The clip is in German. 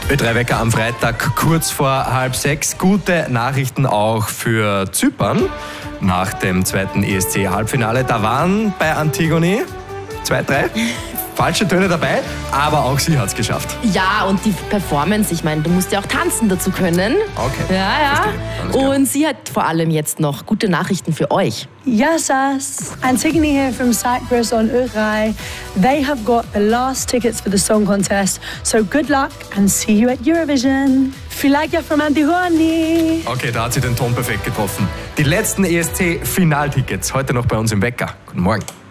Ö3 Wecker am Freitag kurz vor 5:30. Gute Nachrichten auch für Zypern nach dem zweiten ESC-Halbfinale. Da waren bei Antigone 2, 3 falsche Töne dabei, aber auch sie hat es geschafft. Ja, und die Performance, ich meine, du musst ja auch tanzen dazu können. Okay. Ja. Und sie hat vor allem jetzt noch gute Nachrichten für euch. Yes, Antigone here from Cyprus on Ö3. They have got the last tickets for the song contest, so good luck and see you at Eurovision. Philagia from Antigone. Okay, da hat sie den Ton perfekt getroffen. Die letzten ESC-Finaltickets heute noch bei uns im Wecker. Guten Morgen.